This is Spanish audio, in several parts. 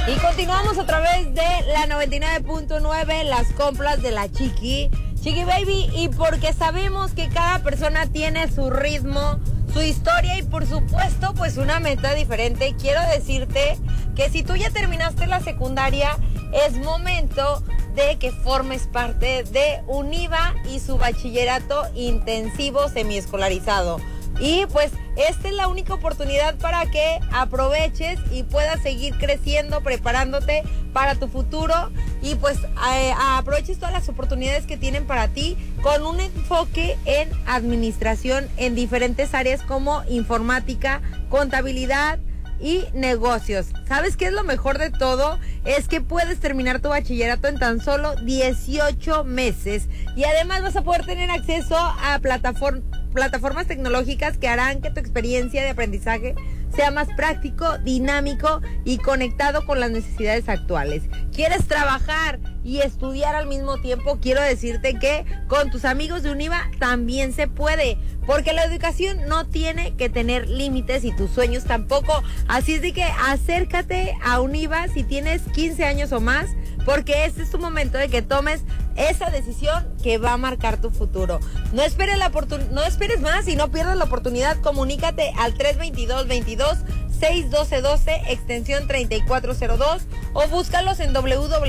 Y continuamos a través de la 99.9, las compras de la Chiqui Baby, y porque sabemos que cada persona tiene su ritmo, su historia y por supuesto pues una meta diferente. Quiero decirte que si tú ya terminaste la secundaria, es momento de que formes parte de UNIVA y su bachillerato intensivo semiescolarizado. Y pues esta es la única oportunidad para que aproveches y puedas seguir creciendo, preparándote para tu futuro y pues aproveches todas las oportunidades que tienen para ti con un enfoque en administración en diferentes áreas como informática, contabilidad y negocios. ¿Sabes qué es lo mejor de todo? Es que puedes terminar tu bachillerato en tan solo 18 meses y además vas a poder tener acceso a plataformas tecnológicas que harán que tu experiencia de aprendizaje sea más práctico, dinámico y conectado con las necesidades actuales. ¿Quieres trabajar y estudiar al mismo tiempo? Quiero decirte que con tus amigos de UNIVA también se puede, porque la educación no tiene que tener límites y tus sueños tampoco. Así es de que acércate a UNIVA si tienes 15 años o más, porque este es tu momento de que tomes esa decisión que va a marcar tu futuro. No esperes más y no pierdas la oportunidad. Comunícate al 322-612-12, extensión 3402, o búscalos en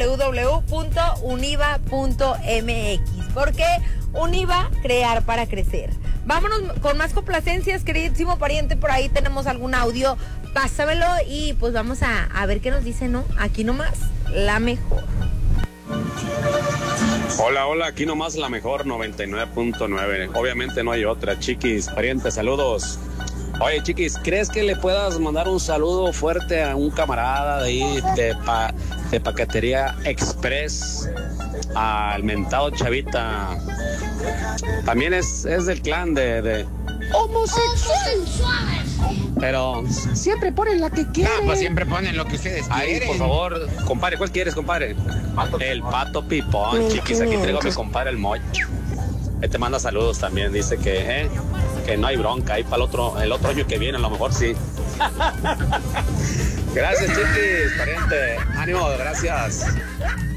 www.univa.mx, porque UNIVA, crear para crecer. Vámonos con más complacencias, queridísimo pariente. Por ahí tenemos algún audio, pásamelo y pues vamos a ver qué nos dice, ¿no? Aquí nomás, la mejor. Hola, aquí nomás la mejor 99.9. Obviamente no hay otra. Chiquis, parientes, saludos. Oye, Chiquis, ¿crees que le puedas mandar un saludo fuerte a un camarada de ahí de Paquetería Express, al mentado Chavita? También es del clan de homosexuales. Pero siempre ponen la que quieren. Pues siempre ponen lo que ustedes quieren. Ay, por favor, compadre, ¿cuál quieres, compadre? El Pato Pipón, Chiquis, aquí traigo a mi compadre el Mocho. Él te manda saludos también, dice que no hay bronca, ahí para el otro año que viene, a lo mejor sí. Gracias, Chiquis, pariente. Ánimo, gracias.